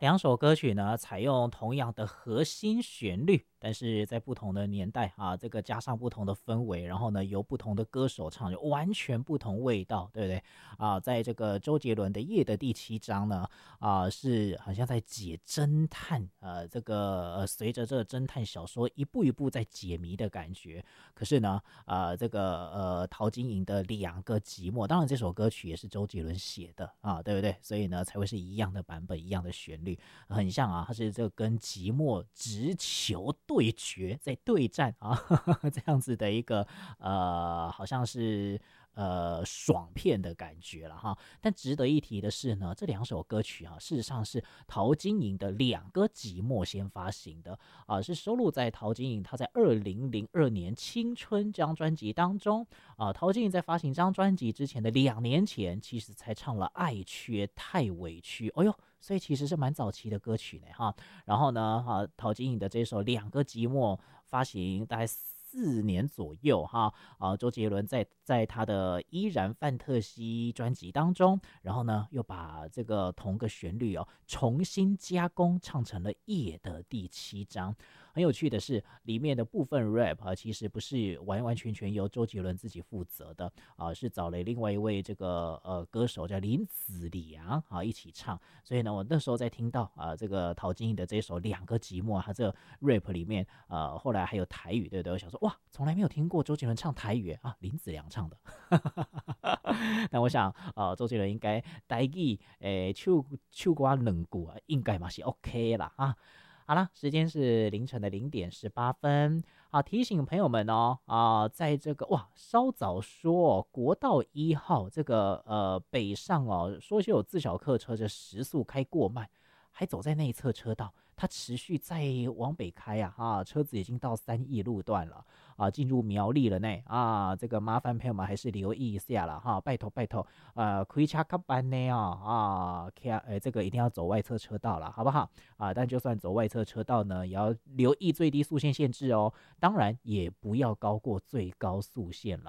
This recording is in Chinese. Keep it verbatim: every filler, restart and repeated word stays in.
两首歌曲呢，采用同样的核心旋律，但是在不同的年代啊，这个加上不同的氛围，然后呢，由不同的歌手唱，就完全不同味道，对不对？啊，在这个周杰伦的《夜》的第七章呢，啊，是好像在解侦探，呃，这个呃，随着这个侦探小说一步一步在解谜的感觉。可是呢，呃，这个呃，陶晶莹的两个寂寞，当然这首歌曲也是周杰伦写的啊，对不对？所以呢，才会是一样的版本，一样的旋律。很像啊，它是这个跟寂寞直球对决，在对战啊，呵呵这样子的一个呃，好像是呃爽片的感觉了哈。但值得一提的是呢，这两首歌曲啊，事实上是陶晶莹的两个寂寞先发行的啊，是收录在陶晶莹她在二零零二年青春这张专辑当中啊。陶晶莹在发行这张专辑之前的两年前，其实才唱了《爱缺太委屈》，哎呦。所以其实是蛮早期的歌曲呢，哈。然后呢，哈，陶晶莹的这首《两个寂寞》发行大概四年左右，哈，啊，周杰伦在在他的《依然范特西》专辑当中，然后呢，又把这个同个旋律哦重新加工，唱成了《夜》的第七章。很有趣的是，里面的部分 rap 啊，其实不是完完全全由周杰伦自己负责的啊，是找了另外一位这个呃歌手叫林子良啊一起唱。所以呢，我那时候在听到啊、呃、这个陶晶莹的这首《两个寂寞》，他这个 rap 里面呃后来还有台语，对不对？我想说哇，从来没有听过周杰伦唱台语啊，林子良唱的。但我想呃周杰伦应该台语诶唱唱歌两句啊，应该嘛是 OK 啦啊。好了，时间是凌晨的零点十八分。好，提醒朋友们哦，啊、在这个哇，稍早说、哦、国道一号这个呃北上哦，说是有自小客车这时速开过慢，还走在内侧车道，它持续在往北开啊，啊，车子已经到三义路段了啊，进入苗栗了呢啊，这个麻烦朋友们还是留意一下了哈，拜托拜托，呃，开车较慢呢啊啊，开呃这个一定要走外侧车道了，好不好啊？但就算走外侧车道呢，也要留意最低速限限制哦，当然也不要高过最高速限了。